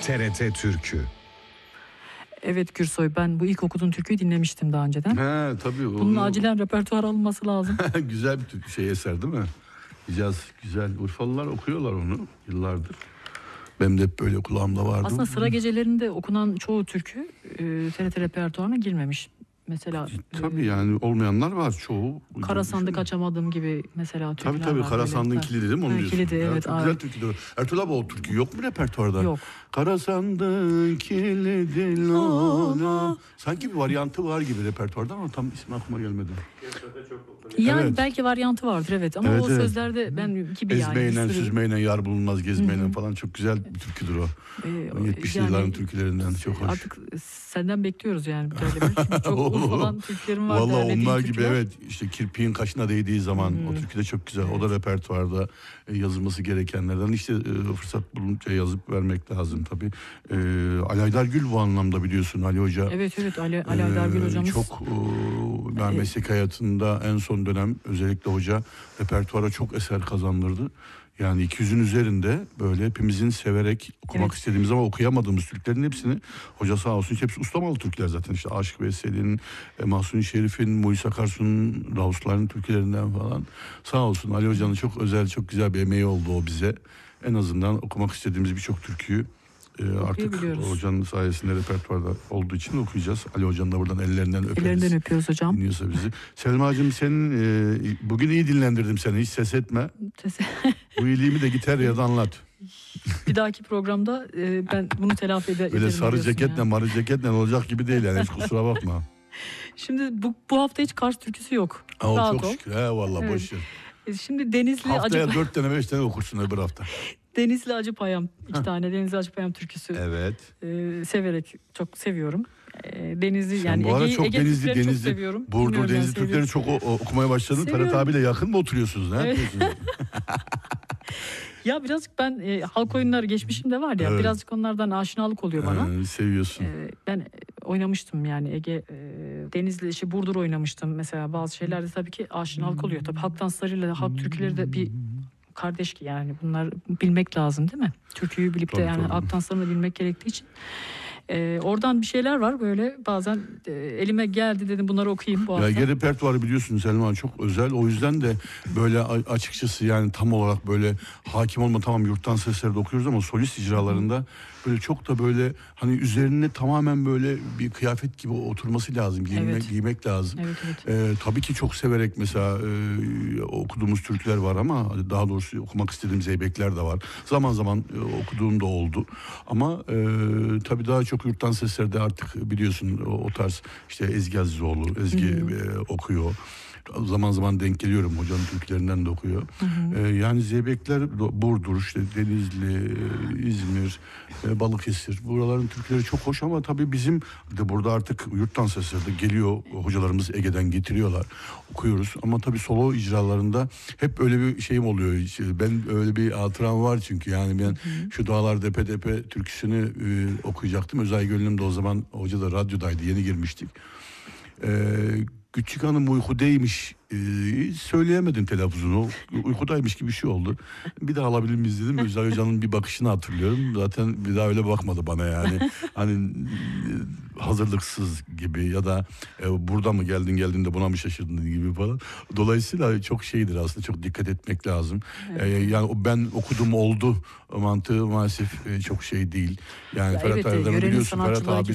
TRT Türkü. Evet Gürsoy, ben bu ilk okuduğun türküyü dinlemiştim daha önceden. He tabii. Bunun acilen repertuar alınması lazım. Güzel bir eser değil mi? Hicaz güzel. Urfalılar okuyorlar onu yıllardır. Benim de hep böyle kulağımda vardı. Aslında sıra gecelerinde okunan çoğu türkü TRT repertuarına girmemiş. Mesela Tabii yani olmayanlar var çoğu. Kara Sandık Açamadım gibi mesela türküler tabii var. Kara Sandık'ın kilidi değil mi onu diyorsun? Kilidi, evet. Çok güzel türküdür. Ertuğrul abi o türkü yok mu repertuarda? Yok. Kara Sandık kilidi lola. Sanki bir varyantı var gibi repertuarda ama tam ismi aklıma gelmedi. Yani Evet. belki varyantı vardır evet ama Evet, o sözlerde ben gibi yani. Ezmeyle, bir sürü- süzmeyle, yar bulunmaz, gezmeyle falan çok güzel bir türküdür o. 70'li yani yılların türkülerinden çok hoş. Artık senden bekliyoruz yani bir tane. Çünkü çok Urfa'dan türkülerim var. Vallahi derlediğim onlar gibi türküler. evet işte kirpiğin kaşına değdiği zaman o türkü de çok güzel. O da repertuarda yazılması gerekenlerden işte fırsat bulunca yazıp vermek lazım tabii. Ali Aydargül bu anlamda biliyorsun Ali Hoca. Evet Ali Aydargül hocamız. Çok yani meslek hayatında en son dönem özellikle hoca repertuara çok eser kazandırdı. Yani 200'ün üzerinde böyle hepimizin severek okumak istediğimiz ama okuyamadığımız türkülerin hepsini hoca sağ olsun hepsi ustamalı türküler zaten işte Aşık Veysel'in, Mahsuni Şerif'in, Muhis Akarsu'nun, Rauslar'ın türkülerinden falan sağ olsun Ali Hoca'nın çok özel çok güzel bir emeği oldu o bize. En azından okumak istediğimiz birçok türküyü artık hocanın sayesinde repertuarda olduğu için okuyacağız. Ali Hoca'nın da buradan ellerinden öperiz. Ellerinden öpüyoruz hocam. Dinliyorsa bizi. Selma'cığım senin bugün iyi dinlendirdim seni hiç ses etme. Bu iyiliğimi de gitar ya da anlat. Bir dahaki programda ben bunu telafi ederim. Böyle sarı ceketle marı ceketle olacak gibi değil yani hiç kusura bakma. Şimdi bu hafta hiç Kars türküsü yok. Aa, çok şükür. Vallahi evet. Boş ver. Şimdi Denizli Haftaya 4 tane 5 tane okursun öbür hafta. Denizli Acıpayam. 2 tane Denizli Acıpayam türküsü. Evet. Severek çok seviyorum. Denizli sen yani bu ara çok Denizli çok seviyorum. Burdur Denizli Türkleri çok okumaya başladın. Ferhat abiyle yakın mı oturuyorsunuz? Ne yapıyorsunuz? Ya birazcık ben halk oyunları geçmişim de var ya birazcık onlardan aşinalık oluyor bana. Seviyorsun. Ben oynamıştım yani Ege Denizli Burdur oynamıştım mesela bazı şeylerde tabii ki aşinalık oluyor. Tabii halk danslarıyla halk türküleri de bir kardeş ki yani bunlar bilmek lazım değil mi? Türküyü bilip de yani halk danslarını bilmek gerektiği için. Oradan bir şeyler var böyle bazen elime geldi dedim bunları okuyayım bu hafta. Ege repertuarı biliyorsun Selma çok özel o yüzden de böyle açıkçası yani tam olarak böyle hakim olma tamam yurttan sesleri de okuyoruz ama solist icralarında böyle çok da böyle hani üzerine tamamen böyle bir kıyafet gibi oturması lazım giymek lazım. Evet. Tabii ki çok severek mesela okuduğumuz türküler var ama daha doğrusu okumak istediğim zeybekler de var. Zaman zaman okuduğum da oldu ama tabii daha çok yurttan seslerde artık biliyorsun o tarz işte Ezgi Azizoğlu, Ezgi okuyor. Zaman zaman denk geliyorum hocanın türkülerinden de okuyor. Yani zeybekler Burdur, işte Denizli, İzmir, Balıkesir buraların türküleri çok hoş ama tabii bizim de burada artık yurttan seslerde geliyor hocalarımız Ege'den getiriyorlar. Okuyoruz ama tabii solo icralarında hep öyle bir şeyim oluyor. İşte ben öyle bir hatıram var çünkü yani ben şu Dağlar Depe Depe türküsünü okuyacaktım. Özay Gönlüm de o zaman hoca da radyodaydı yeni girmiştik. Küçük hanım uykudaymış söyleyemedim telaffuzunu uykudaymış gibi bir şey oldu bir daha alabilir miyiz dedim Özay Hoca'nın bir bakışını hatırlıyorum zaten bir daha öyle bakmadı bana yani hani hazırlıksız gibi ya da burada mı geldin de buna mı şaşırdın gibi falan dolayısıyla çok şeydir aslında çok dikkat etmek lazım yani ben okudum oldu mantığı maalesef çok şey değil yani Ferhat Erdem'i biliyorsun Ferhat abi